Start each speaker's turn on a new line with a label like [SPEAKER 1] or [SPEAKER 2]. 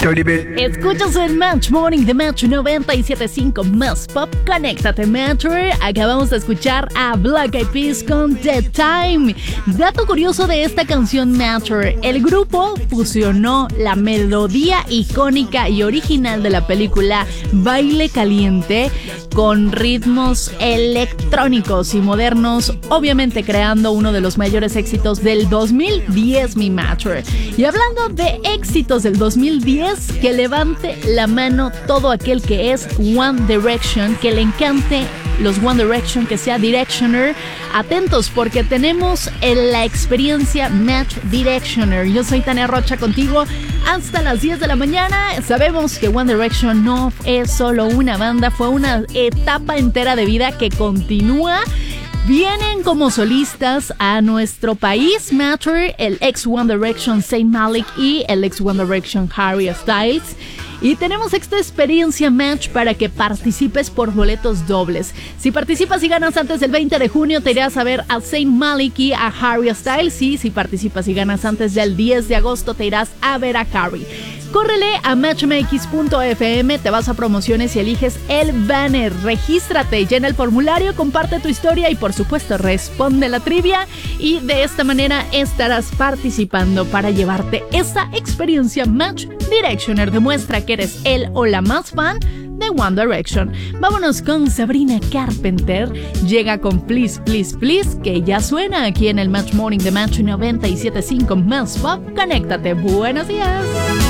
[SPEAKER 1] Dirty bit.
[SPEAKER 2] Escuchas el Match Morning de Match 97.5 Más Pop. Conéctate, Matcher. Acabamos de escuchar a Black Eyed Peas con The Time. Dato curioso de esta canción, Matcher: el grupo fusionó la melodía icónica y original de la película Baile Caliente con ritmos electrónicos y modernos, obviamente creando uno de los mayores éxitos del 2010, mi Matcher. Y hablando de éxitos del 2010, que levante la mano todo aquel que es One Direction, que le encante los One Direction, que sea Directioner. Atentos, porque tenemos la experiencia Match Directioner. Yo soy Tania Rocha, contigo hasta las 10 de la mañana. Sabemos que One Direction no es solo una banda, fue una etapa entera de vida que continúa. Vienen como solistas a nuestro país, Matcher, el ex One Direction Zayn Malik y el ex One Direction Harry Styles. Y tenemos esta experiencia Match para que participes por boletos dobles. Si participas y ganas antes del 20 de junio, te irás a ver a Zayn Malik y a Harry Styles. Y si participas y ganas antes del 10 de agosto, te irás a ver a Harry. Córrele a matchmx.fm, te vas a promociones y eliges el banner. Regístrate, llena el formulario, comparte tu historia y por supuesto responde la trivia. Y de esta manera estarás participando para llevarte esa experiencia Match Directioner. Demuestra que eres el o la más fan de One Direction. Vámonos con Sabrina Carpenter. Llega con Please, Please, Please, que ya suena aquí en el Match Morning de Match 97.5 Más Pop. Conéctate. Buenos días.